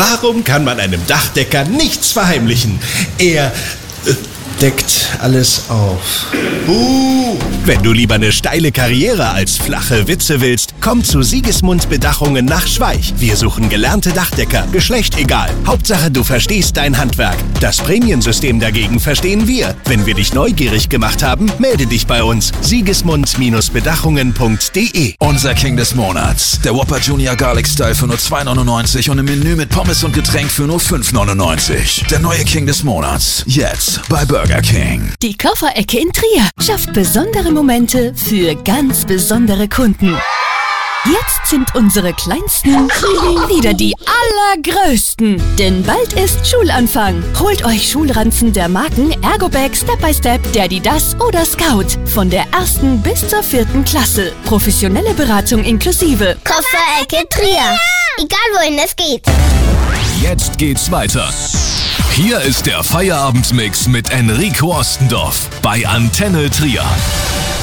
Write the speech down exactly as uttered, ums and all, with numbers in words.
Warum kann man einem Dachdecker nichts verheimlichen? Er äh, deckt alles auf. Uh. Wenn du lieber eine steile Karriere als flache Witze willst, komm zu Sigismund Bedachungen nach Schweich. Wir suchen gelernte Dachdecker, Geschlecht egal. Hauptsache, du verstehst dein Handwerk. Das Prämiensystem dagegen verstehen wir. Wenn wir dich neugierig gemacht haben, melde dich bei uns. sigismund bedachungen punkt de. Unser King des Monats. Der Whopper Junior Garlic Style für nur zwei neunundneunzig und im Menü mit Pommes und Getränk für nur fünf neunundneunzig. Der neue King des Monats. Jetzt bei Burger King. Die Kofferecke in Trier schafft besondere Momente für ganz besondere Kunden. Jetzt sind unsere Kleinsten wieder die allergrößten. Denn bald ist Schulanfang. Holt euch Schulranzen der Marken Ergobag, Step by Step, Adidas oder Scout. Von der ersten bis zur vierten Klasse. Professionelle Beratung inklusive. Kofferecke Trier. Egal wohin es geht. Jetzt geht's weiter. Hier ist der Feierabendmix mit Enrico Ostendorf bei Antenne Trier.